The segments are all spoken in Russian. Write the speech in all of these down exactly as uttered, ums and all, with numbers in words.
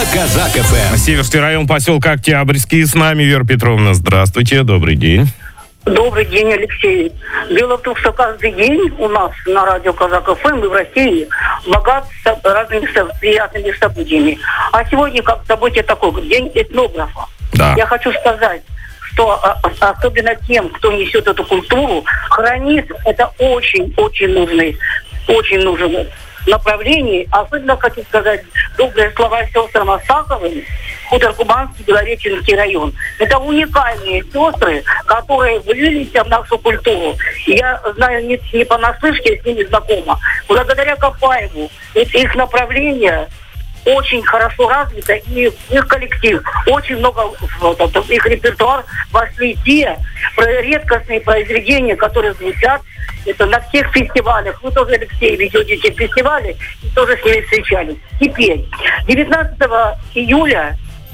Казак эф эм. Северский район, поселок Октябрьский. С нами Вера Петровна. Здравствуйте, добрый день. Добрый день, Алексей. Дело в том, что каждый день у нас на радио Казак эф эм и в России богат разными приятными событиями. А сегодня как событие такое, день этнографа. Да. Я хочу сказать, что особенно тем, кто несет эту культуру, хранит это очень-очень нужный, очень нужное направление. Особенно хочу сказать добрые слова сестрам Асаковым, хутор Кубанский, Белореченский район. Это уникальные сестры, которые влились в нашу культуру. Я знаю не, не понаслышке, с ними знакома. Благодаря Копаеву их направление очень хорошо развито, и их коллектив, очень много, их репертуар вошли те редкостные произведения, которые звучат это на всех фестивалях. Вы тоже, Алексей, ведете эти фестивали и тоже с ними встречались. Теперь, девятнадцатого июля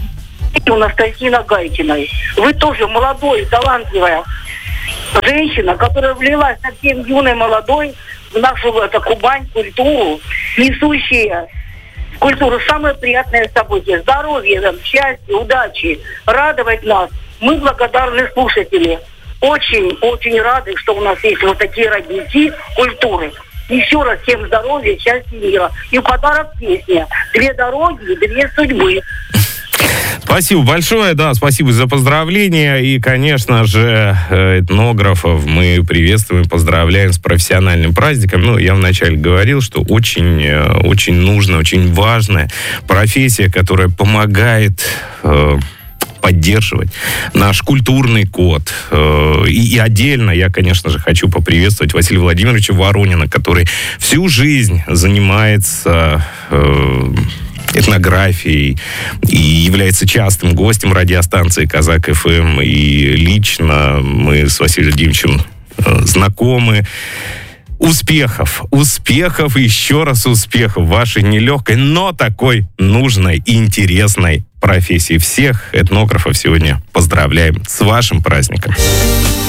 у Анастасии Нагайкиной. Вы тоже молодой, талантливая женщина, которая влилась совсем юной, молодой в нашу это, Кубань, культуру, несущая культуру самое приятное событие. Здоровья, счастья, удачи, радовать нас. Мы благодарны слушатели. Очень-очень рады, что у нас есть вот такие родники культуры. Еще раз всем здоровья, счастья, мира. И в подарок песня «Две дороги, две судьбы». Спасибо большое, да, спасибо за поздравления. И, конечно же, этнографов мы приветствуем, поздравляем с профессиональным праздником. Ну, я вначале говорил, что очень, очень нужная, очень важная профессия, которая помогает э, поддерживать наш культурный код. Э, и, и отдельно я, конечно же, хочу поприветствовать Василия Владимировича Воронина, который всю жизнь занимается Э, этнографией и является частым гостем радиостанции Казак эф эм. И лично мы с Василием Владимировичем э, знакомы. Успехов, успехов, еще раз успехов в вашей нелегкой, но такой нужной и интересной профессии. Всех этнографов сегодня поздравляем с вашим праздником.